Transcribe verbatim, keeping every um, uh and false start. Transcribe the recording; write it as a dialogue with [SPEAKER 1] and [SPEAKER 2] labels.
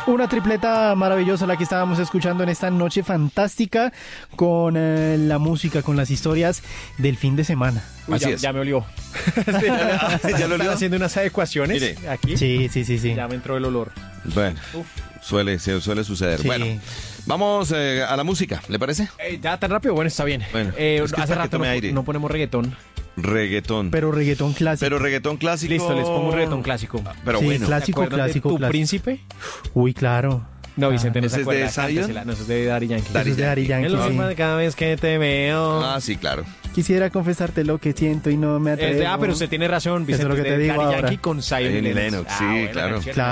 [SPEAKER 1] Una tripleta maravillosa la que estábamos escuchando en esta noche fantástica con eh, la música, con las historias del fin de semana.
[SPEAKER 2] Uy,
[SPEAKER 3] Así
[SPEAKER 2] ya,
[SPEAKER 3] es.
[SPEAKER 2] ya me olió.
[SPEAKER 3] ¿Ya lo
[SPEAKER 2] Están
[SPEAKER 3] olió?
[SPEAKER 2] haciendo unas adecuaciones
[SPEAKER 3] Mire.
[SPEAKER 2] aquí.
[SPEAKER 1] Sí, sí, sí, sí.
[SPEAKER 2] Ya me entró el olor.
[SPEAKER 3] Bueno, suele, se- suele suceder.
[SPEAKER 1] Sí.
[SPEAKER 3] Bueno, vamos eh, a la música, ¿le parece?
[SPEAKER 2] Eh, ¿Ya tan rápido? Bueno, está bien.
[SPEAKER 3] Bueno,
[SPEAKER 2] Eh,
[SPEAKER 3] es que es
[SPEAKER 2] hace
[SPEAKER 3] para que
[SPEAKER 2] rato no,
[SPEAKER 3] tome aire.
[SPEAKER 2] no ponemos reggaetón.
[SPEAKER 3] Reggaetón.
[SPEAKER 1] Pero reggaetón clásico.
[SPEAKER 3] Pero reggaetón clásico.
[SPEAKER 2] Listo, les pongo un reggaetón clásico.
[SPEAKER 3] Pero
[SPEAKER 1] Sí,
[SPEAKER 3] bueno.
[SPEAKER 1] clásico.
[SPEAKER 2] ¿Se acuerdan
[SPEAKER 1] clásico,
[SPEAKER 2] de Tu
[SPEAKER 1] clásico.
[SPEAKER 2] Príncipe?
[SPEAKER 1] Uy, claro.
[SPEAKER 2] No, Vicente, no
[SPEAKER 3] ¿Ese
[SPEAKER 2] se
[SPEAKER 3] es de
[SPEAKER 2] acuerda.
[SPEAKER 3] Zion?
[SPEAKER 2] Cántasela. No, eso es de Daddy Yankee.
[SPEAKER 3] Daddy
[SPEAKER 1] Eso es de Daddy
[SPEAKER 3] Yankee.
[SPEAKER 2] El
[SPEAKER 1] Yankee,
[SPEAKER 2] alma
[SPEAKER 1] sí.
[SPEAKER 2] de cada vez que te veo.
[SPEAKER 3] Ah, sí, claro.
[SPEAKER 1] Quisiera confesarte lo que siento y no me atrevo.
[SPEAKER 2] Es de- ah, pero usted tiene razón,
[SPEAKER 1] Eso es
[SPEAKER 2] Vicente.
[SPEAKER 1] lo que
[SPEAKER 2] es
[SPEAKER 1] te
[SPEAKER 2] de
[SPEAKER 1] digo
[SPEAKER 2] Daddy
[SPEAKER 1] ahora.
[SPEAKER 2] Yankee con Zion
[SPEAKER 3] Zion y
[SPEAKER 2] Lennox.
[SPEAKER 3] Lennox,
[SPEAKER 2] Ah,
[SPEAKER 3] sí,
[SPEAKER 2] buena
[SPEAKER 3] claro.
[SPEAKER 2] canción.
[SPEAKER 1] Claro.